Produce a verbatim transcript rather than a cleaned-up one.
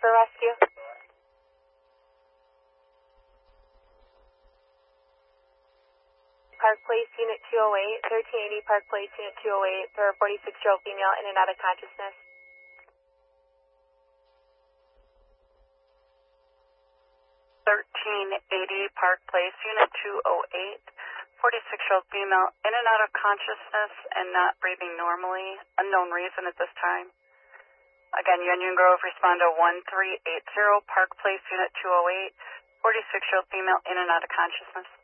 for rescue. Park Place, Unit two oh eight, thirteen eighty Park Place, Unit two oh eight, for a forty-six-year-old female in and out of consciousness. thirteen eighty Park Place, Unit two oh eight, forty-six-year-old female in and out of consciousness and not breathing normally. Unknown reason at this time. Again, Union Grove, respond to one three eight zero Park Place, Unit two oh eight, forty-six-year-old female in and out of consciousness.